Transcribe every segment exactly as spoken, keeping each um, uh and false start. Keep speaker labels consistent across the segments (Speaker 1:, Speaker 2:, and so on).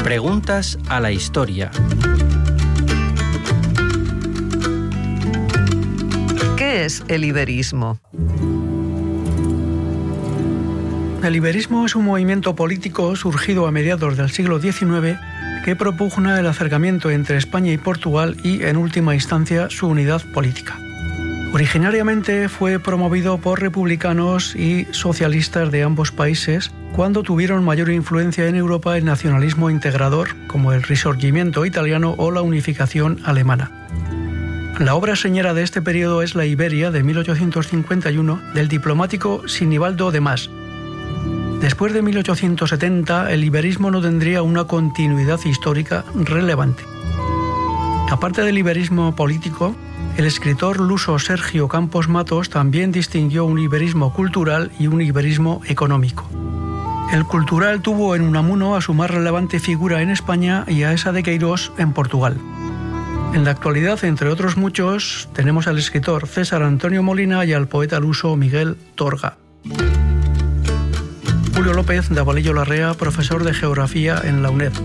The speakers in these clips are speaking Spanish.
Speaker 1: Preguntas a la historia.
Speaker 2: ¿Qué es el iberismo?
Speaker 3: El iberismo es un movimiento político surgido a mediados del siglo diecinueve que propugna el acercamiento entre España y Portugal y, en última instancia, su unidad política. Originariamente fue promovido por republicanos y socialistas de ambos países cuando tuvieron mayor influencia en Europa el nacionalismo integrador, como el Risorgimento italiano o la unificación alemana. La obra señera de este periodo es La Iberia, de mil ochocientos cincuenta y uno, del diplomático Sinibaldo de Mas. Después de mil ochocientos setenta, el iberismo no tendría una continuidad histórica relevante. Aparte del iberismo político, el escritor luso Sergio Campos Matos también distinguió un iberismo cultural y un iberismo económico. El cultural tuvo en Unamuno a su más relevante figura en España y a esa de Queirós en Portugal. En la actualidad, entre otros muchos, tenemos al escritor César Antonio Molina y al poeta luso Miguel Torga. Julio López de Avalillo Larrea, profesor de Geografía en la UNED.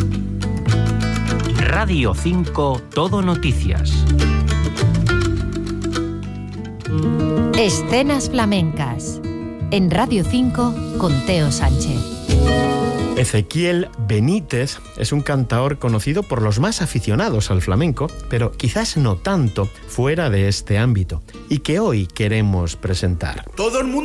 Speaker 1: Radio cinco Todo Noticias.
Speaker 4: Escenas flamencas. En Radio cinco con Teo Sánchez.
Speaker 5: Ezequiel Benítez es un cantaor conocido por los más aficionados al flamenco, pero quizás no tanto fuera de este ámbito, y que hoy queremos presentar.
Speaker 6: Todo el mundo